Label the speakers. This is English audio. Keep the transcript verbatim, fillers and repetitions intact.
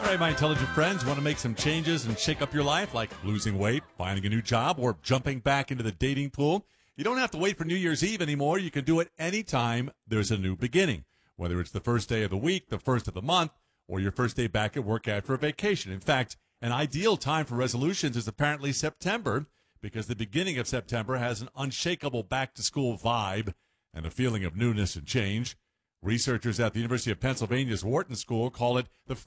Speaker 1: right, my intelligent friends, want to make some changes and shake up your life, like losing weight, finding a new job, or jumping back into the dating pool? You don't have to wait for New Year's Eve anymore. You can do it anytime there's a new beginning, whether it's the first day of the week, the first of the month, or your first day back at work after a vacation. In fact, an ideal time for resolutions is apparently September, because the beginning of September has an unshakable back-to-school vibe and a feeling of newness and change. Researchers at the University of Pennsylvania's Wharton School call it the